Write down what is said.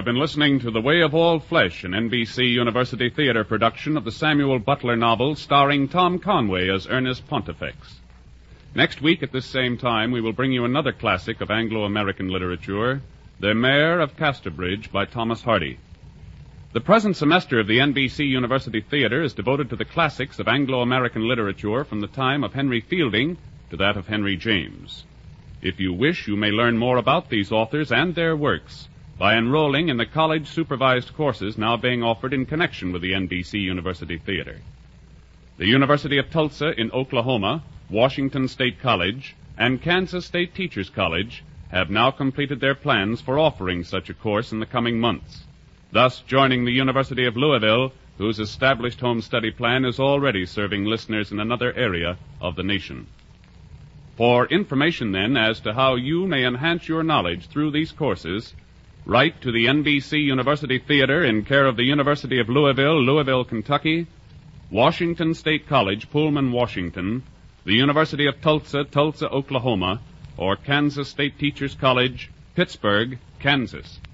have been listening to The Way of All Flesh, an NBC University Theater production of the Samuel Butler novel starring Tom Conway as Ernest Pontifex. Next week at this same time, we will bring you another classic of Anglo-American literature, The Mayor of Casterbridge by Thomas Hardy. The present semester of the NBC University Theater is devoted to the classics of Anglo-American literature from the time of Henry Fielding to that of Henry James. If you wish, you may learn more about these authors and their works by enrolling in the college-supervised courses now being offered in connection with the NBC University Theater. The University of Tulsa in Oklahoma, Washington State College, and Kansas State Teachers College have now completed their plans for offering such a course in the coming months, thus joining the University of Louisville, whose established home study plan is already serving listeners in another area of the nation. For information, then, as to how you may enhance your knowledge through these courses, write to the NBC University Theater in care of the University of Louisville, Louisville, Kentucky, Washington State College, Pullman, Washington, the University of Tulsa, Tulsa, Oklahoma, or Kansas State Teachers College, Pittsburgh, Kansas.